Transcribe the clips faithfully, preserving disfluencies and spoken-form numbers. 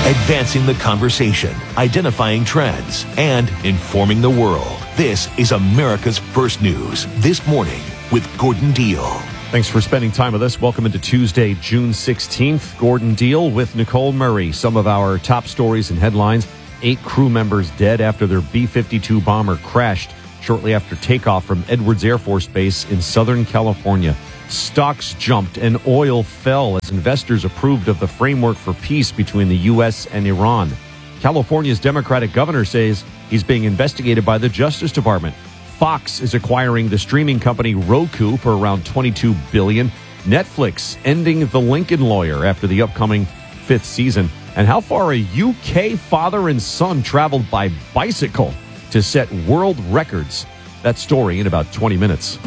advancing the conversation, identifying trends, and informing the world. This is America's First News This Morning with Gordon Deal. Thanks for spending time with us. Welcome into Tuesday, June sixteenth. Gordon Deal with Nicole Murray. Some of our top stories and headlines. Eight crew members dead after their B fifty-two bomber crashed shortly after takeoff from Edwards Air Force Base in Southern California. Stocks jumped and oil fell as investors approved of the framework for peace between the U S and Iran. California's Democratic governor says he's being investigated by the Justice Department. Fox is acquiring the streaming company Roku for around twenty-two billion dollars. Netflix ending The Lincoln Lawyer after the upcoming fifth season. And how far a U K father and son traveled by bicycle to set world records. That story in about twenty minutes.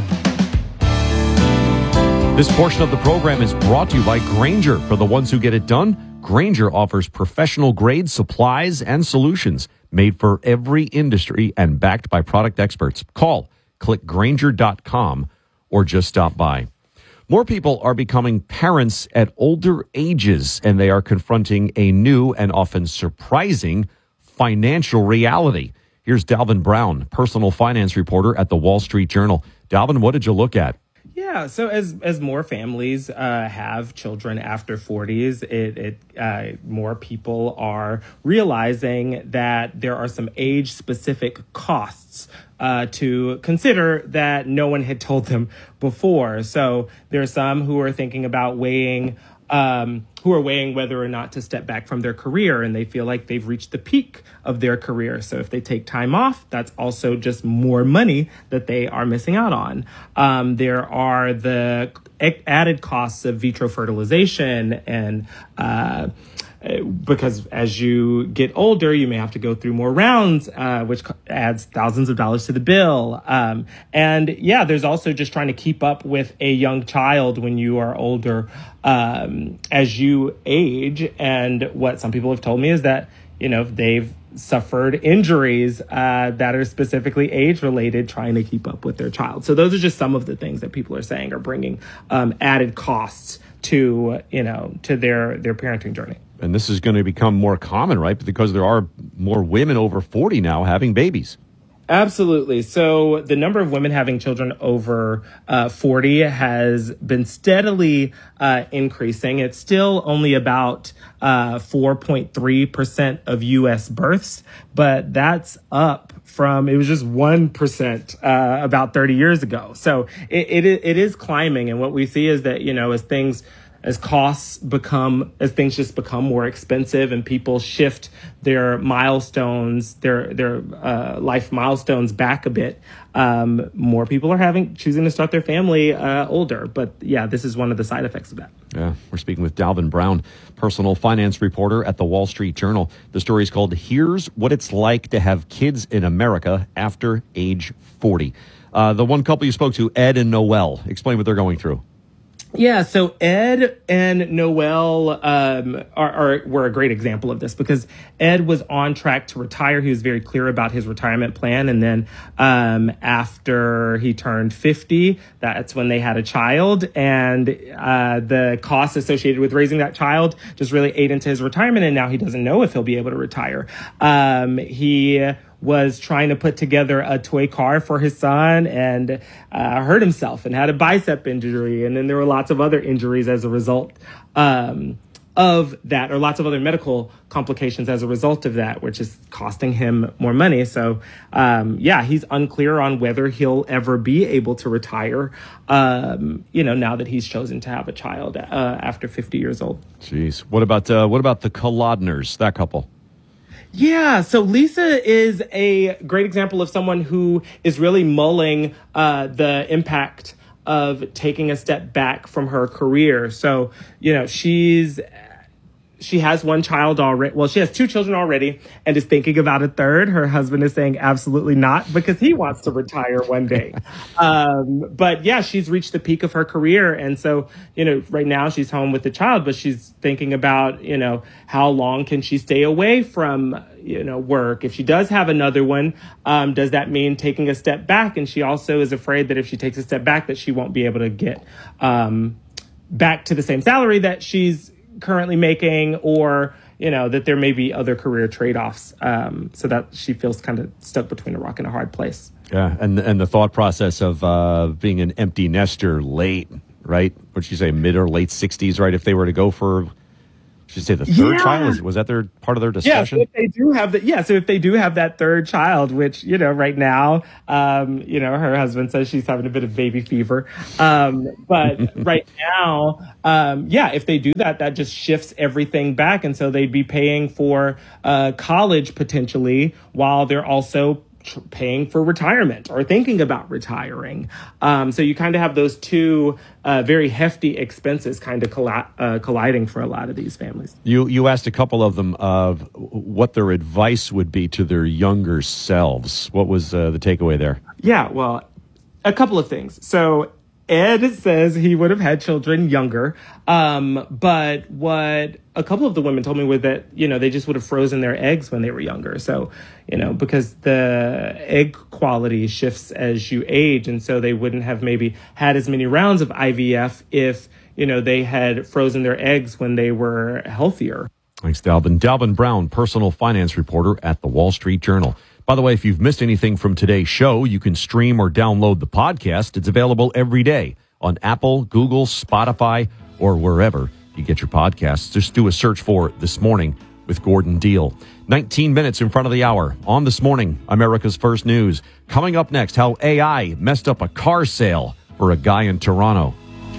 This portion of the program is brought to you by Grainger. For the ones who get it done, Grainger offers professional-grade supplies and solutions made for every industry and backed by product experts. Call, click Grainger dot com, or just stop by. More people are becoming parents at older ages, and they are confronting a new and often surprising financial reality. Here's Dalvin Brown, personal finance reporter at the Wall Street Journal. Dalvin, what did you look at? Yeah, so as as more families uh, have children after forties, it, it uh, more people are realizing that there are some age-specific costs uh, to consider that no one had told them before. So there are some who are thinking about weighing Um, who are weighing whether or not to step back from their career, and they feel like they've reached the peak of their career. So if they take time off, that's also just more money that they are missing out on. Um, there are the added costs of vitro fertilization and uh, because as you get older, you may have to go through more rounds, uh, which adds thousands of dollars to the bill. Um, and yeah, there's also just trying to keep up with a young child when you are older um, as you age. And what some people have told me is that, you know, they've suffered injuries uh, that are specifically age-related trying to keep up with their child. So those are just some of the things that people are saying are bringing um, added costs to, you know, to their, their parenting journey. And this is going to become more common, right? Because there are more women over forty now having babies. Absolutely. So the number of women having children over uh, forty has been steadily uh, increasing. It's still only about uh, four point three percent of U S births, but that's up from, it was just one percent uh, about thirty years ago. So it, it it is climbing. And what we see is that, you know, as things As costs become, as things just become more expensive and people shift their milestones, their their uh, life milestones back a bit, um, more people are having choosing to start their family uh, older. But yeah, this is one of the side effects of that. Yeah, we're speaking with Dalvin Brown, personal finance reporter at the Wall Street Journal. The story is called "Here's What It's Like to Have Kids in America After Age forty." Uh, the one couple you spoke to, Ed and Noelle, explain what they're going through. Yeah, so Ed and Noelle um, are, are were a great example of this because Ed was on track to retire. He was very clear about his retirement plan. And then um, after he turned fifty, that's when they had a child. And uh, the costs associated with raising that child just really ate into his retirement. And now he doesn't know if he'll be able to retire. Um, he was trying to put together a toy car for his son and uh, hurt himself and had a bicep injury. And then there were lots of other injuries as a result um, of that, or lots of other medical complications as a result of that, which is costing him more money. So, um, yeah, he's unclear on whether he'll ever be able to retire, um, you know, now that he's chosen to have a child uh, after fifty years old. Jeez. What about, uh, what about the Kolodners, that couple? Yeah, so Lisa is a great example of someone who is really mulling uh, the impact of taking a step back from her career. So, you know, she's she has one child already. Well, she has two children already and is thinking about a third. Her husband is saying absolutely not because he wants to retire one day. um, but yeah, she's reached the peak of her career. And so, you know, right now she's home with the child, but she's thinking about, you know, how long can she stay away from, you know, work? If she does have another one, um, does that mean taking a step back? And she also is afraid that if she takes a step back, that she won't be able to get um, back to the same salary that she's currently making, or, you know, that there may be other career trade-offs, um, so that she feels kind of stuck between a rock and a hard place. Yeah, and and the thought process of uh, being an empty nester late, right? What'd you say, mid or late sixties, right? If they were to go for, should you say the third yeah. child? Was, was that their part of their discussion? Yeah, so if they do have that. Yeah, so if they do have that third child, which, you know, right now, um, you know, her husband says she's having a bit of baby fever. Um, but right now, um, yeah, if they do that, that just shifts everything back, and so they'd be paying for uh, college potentially, while they're also paying for retirement or thinking about retiring. Um, so you kind of have those two uh, very hefty expenses kind of colli- uh, colliding for a lot of these families. You you asked a couple of them of what their advice would be to their younger selves. What was uh, the takeaway there? Yeah, well, a couple of things. So Ed says he would have had children younger, um, but what a couple of the women told me was that, you know, they just would have frozen their eggs when they were younger. So, you know, because the egg quality shifts as you age, and so they wouldn't have maybe had as many rounds of I V F if, you know, they had frozen their eggs when they were healthier. Thanks, Dalvin. Dalvin Brown, personal finance reporter at the Wall Street Journal. By the way, if you've missed anything from today's show, you can stream or download the podcast. It's available every day on Apple, Google, Spotify, or wherever you get your podcasts. Just do a search for This Morning with Gordon Deal. nineteen minutes in front of the hour on This Morning, America's First News. Coming up next, how A I messed up a car sale for a guy in Toronto.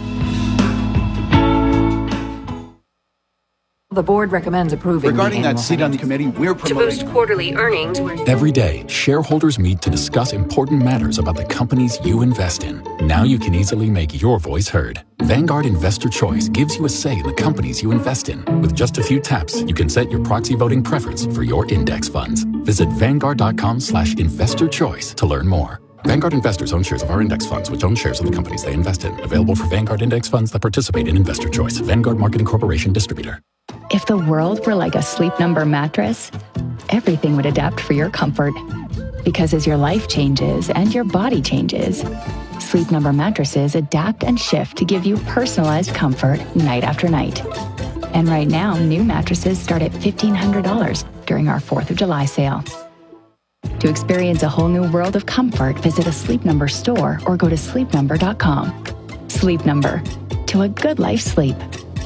The board recommends approving regarding that seat on the committee. We're promoting to boost quarterly earnings. Every day, shareholders meet to discuss important matters about the companies you invest in. Now you can easily make your voice heard. Vanguard Investor Choice gives you a say in the companies you invest in. With just a few taps, you can set your proxy voting preference for your index funds. Visit vanguard.com slash investor choice to learn more. Vanguard investors own shares of our index funds, which own shares of the companies they invest in. Available for Vanguard index funds that participate in Investor Choice. Vanguard Marketing Corporation distributor. If the world were like a Sleep Number mattress, everything would adapt for your comfort. Because as your life changes and your body changes, Sleep Number mattresses adapt and shift to give you personalized comfort night after night. And right now, new mattresses start at fifteen hundred dollars during our fourth of July sale. To experience a whole new world of comfort, visit a Sleep Number store or go to sleep number dot com. Sleep Number. To a good life sleep.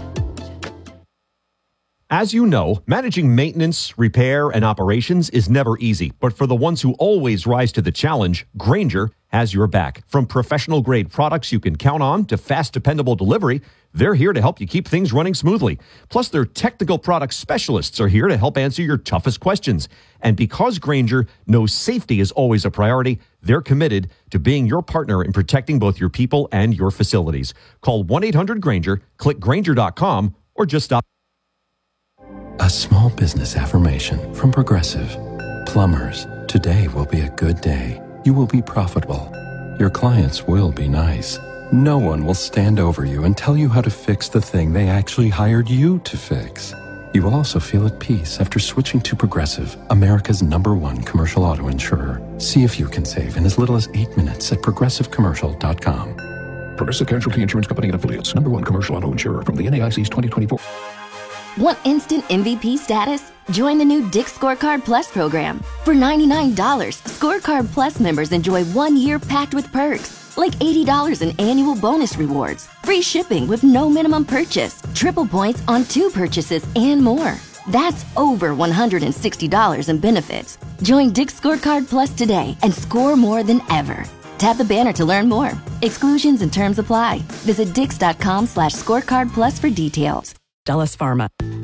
As you know, managing maintenance, repair, and operations is never easy. But for the ones who always rise to the challenge, Grainger has your back. From professional-grade products you can count on to fast, dependable delivery, they're here to help you keep things running smoothly. Plus, their technical product specialists are here to help answer your toughest questions. And because Grainger knows safety is always a priority, they're committed to being your partner in protecting both your people and your facilities. Call one eight hundred Grainger, click Grainger dot com, or just stop. A small business affirmation from Progressive. Plumbers, today will be a good day. You will be profitable. Your clients will be nice. No one will stand over you and tell you how to fix the thing they actually hired you to fix. You will also feel at peace after switching to Progressive, America's number one commercial auto insurer. See if you can save in as little as eight minutes at progressive commercial dot com. Progressive Casualty Insurance Company and Affiliates, number one commercial auto insurer from the N A I C's twenty twenty-four. Want instant M V P status? Join the new Dick's Scorecard Plus program. For ninety-nine dollars, Scorecard Plus members enjoy one year packed with perks, like eighty dollars in annual bonus rewards, free shipping with no minimum purchase, triple points on two purchases, and more. That's over one hundred sixty dollars in benefits. Join Dick's Scorecard Plus today and score more than ever. Tap the banner to learn more. Exclusions and terms apply. Visit dix.com slash scorecard plus for details. Dallas Pharma.